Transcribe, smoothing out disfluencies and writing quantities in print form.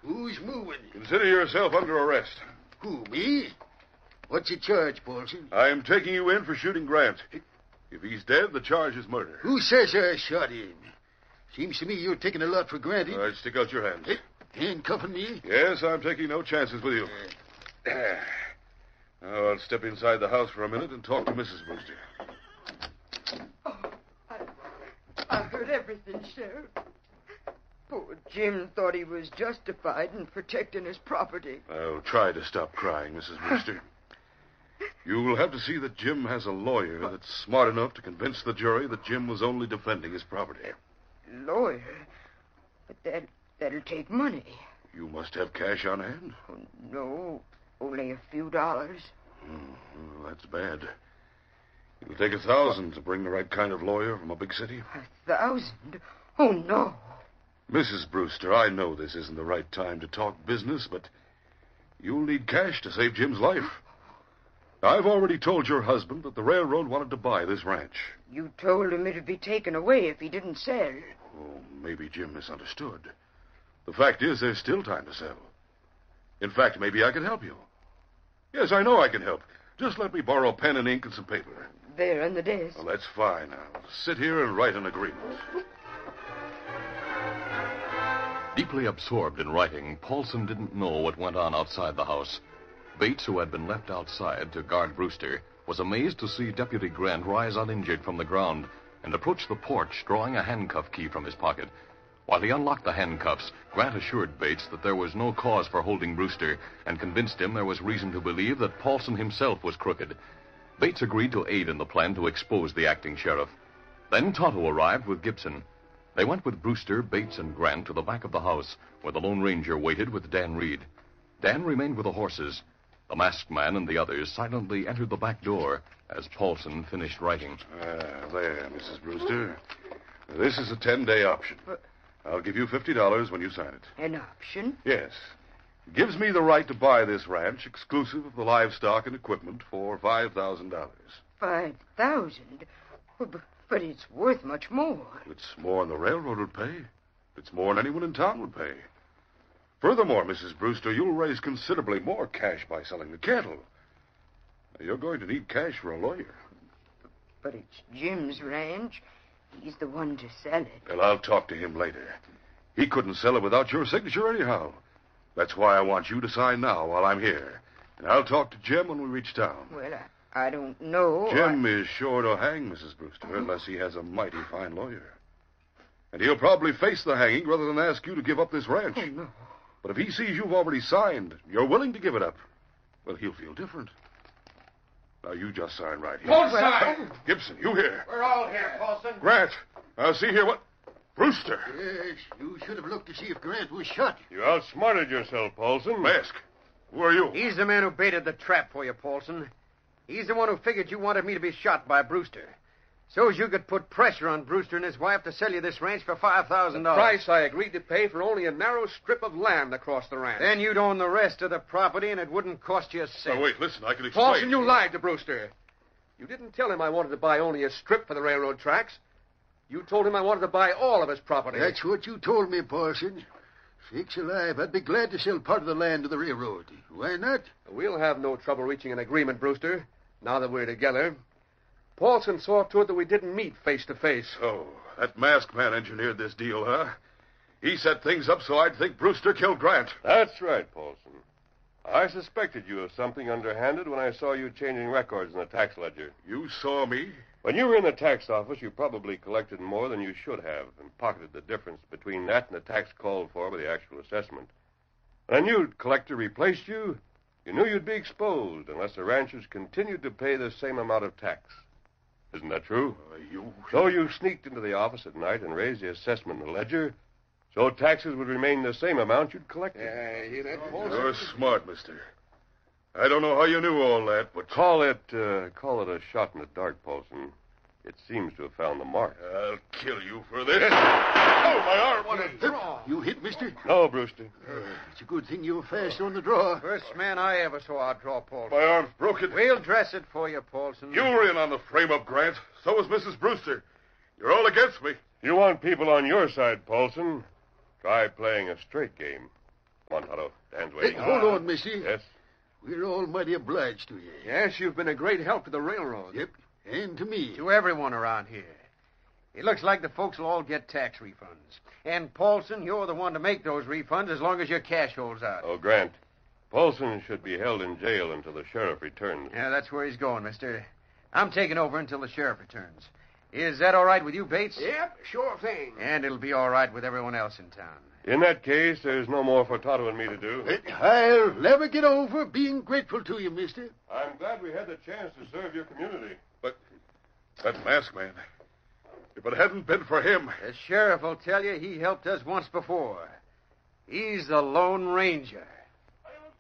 Who's moving? Consider yourself under arrest. Who, me? What's your charge, Paulson? I am taking you in for shooting Grant. If he's dead, the charge is murder. Who says I shot him? Seems to me you're taking a lot for granted. All right, stick out your hands. Handcuffing me? Yes, I'm taking no chances with you. Now, I'll step inside the house for a minute and talk to Mrs. Brewster. Oh, I heard everything, Sheriff. Poor Jim thought he was justified in protecting his property. I'll try to stop crying, Mrs. Brewster. You'll have to see that Jim has a lawyer that's smart enough to convince the jury that Jim was only defending his property. Lawyer? But that'll take money. You must have cash on hand. Oh, no, only a few dollars. Well, that's bad. It'll take 1,000 to bring the right kind of lawyer from a big city. 1,000? Oh, no. Mrs. Brewster, I know this isn't the right time to talk business, but you'll need cash to save Jim's life. I've already told your husband that the railroad wanted to buy this ranch. You told him it'd be taken away if he didn't sell. Oh, maybe Jim misunderstood. The fact is, there's still time to sell. In fact, maybe I can help you. Yes, I know I can help. Just let me borrow pen and ink and some paper. There on the desk. Well, that's fine. I'll sit here and write an agreement. Deeply absorbed in writing, Paulson didn't know what went on outside the house. Bates, who had been left outside to guard Brewster, was amazed to see Deputy Grant rise uninjured from the ground and approach the porch, drawing a handcuff key from his pocket. While he unlocked the handcuffs, Grant assured Bates that there was no cause for holding Brewster and convinced him there was reason to believe that Paulson himself was crooked. Bates agreed to aid in the plan to expose the acting sheriff. Then Tonto arrived with Gibson. They went with Brewster, Bates, and Grant to the back of the house, where the Lone Ranger waited with Dan Reed. Dan remained with the horses. The masked man and the others silently entered the back door as Paulson finished writing. There, Mrs. Brewster. This is a 10-day option. I'll give you $50 when you sign it. An option? Yes. It gives me the right to buy this ranch, exclusive of the livestock and equipment, for $5,000. 5,000? But it's worth much more. It's more than the railroad would pay. It's more than anyone in town would pay. Furthermore, Mrs. Brewster, you'll raise considerably more cash by selling the cattle. Now, you're going to need cash for a lawyer. But it's Jim's ranch. He's the one to sell it. Well, I'll talk to him later. He couldn't sell it without your signature anyhow. That's why I want you to sign now while I'm here. And I'll talk to Jim when we reach town. Well, I don't know. Jim is sure to hang Mrs. Brewster unless he has a mighty fine lawyer. And he'll probably face the hanging rather than ask you to give up this ranch. Oh, no. But if he sees you've already signed, you're willing to give it up, well, he'll feel different. Now, you just sign right here. Both sides. Gibson, you here. We're all here, Paulson. Grant, I'll see here what... Brewster. Yes, you should have looked to see if Grant was shot. You outsmarted yourself, Paulson. Mask, who are you? He's the man who baited the trap for you, Paulson. He's the one who figured you wanted me to be shot by Brewster. So's you could put pressure on Brewster and his wife to sell you this ranch for $5,000. The price I agreed to pay for only a narrow strip of land across the ranch. Then you'd own the rest of the property, and it wouldn't cost you a cent. Now, wait, listen, I can explain. Paulson, you lied to Brewster. You didn't tell him I wanted to buy only a strip for the railroad tracks. You told him I wanted to buy all of his property. That's what you told me, Paulson. Sakes alive, I'd be glad to sell part of the land to the railroad. Why not? We'll have no trouble reaching an agreement, Brewster, now that we're together. Paulson saw to it that we didn't meet face to face. Oh, that masked man engineered this deal, huh? He set things up so I'd think Brewster killed Grant. That's right, Paulson. I suspected you of something underhanded when I saw you changing records in the tax ledger. You saw me? When you were in the tax office, you probably collected more than you should have and pocketed the difference between that and the tax called for by the actual assessment. When a new collector replaced you, you knew you'd be exposed unless the ranchers continued to pay the same amount of tax. Isn't that true? So you sneaked into the office at night and raised the assessment in the ledger, so taxes would remain the same amount you'd collected. Hear that, Paulson? You're smart, mister. I don't know how you knew all that, but... Call it a shot in the dark, Paulson. It seems to have found the mark. I'll kill you for this. Oh, my arm! What a draw. You hit, mister? No, Brewster. It's a good thing you were fast on the draw. First man I ever saw draw, Paulson. My arm's broken. We'll dress it for you, Paulson. You were in on the frame-up, Grant. So was Mrs. Brewster. You're all against me. You want people on your side, Paulson. Try playing a straight game. Come on, Tonto. Dan's waiting. Hey, hold on, mister. Yes? We're all mighty obliged to you. Yes, you've been a great help to the railroad. Yep, and to me. To everyone around here. It looks like the folks will all get tax refunds. And, Paulson, you're the one to make those refunds as long as your cash holds out. Oh, Grant. Paulson should be held in jail until the sheriff returns. Yeah, that's where he's going, mister. I'm taking over until the sheriff returns. Is that all right with you, Bates? Yep, sure thing. And it'll be all right with everyone else in town. In that case, there's no more for Tonto and me to do. I'll never get over being grateful to you, mister. I'm glad we had the chance to serve your community. But that masked man, if it hadn't been for him... The sheriff will tell you he helped us once before. He's the Lone Ranger.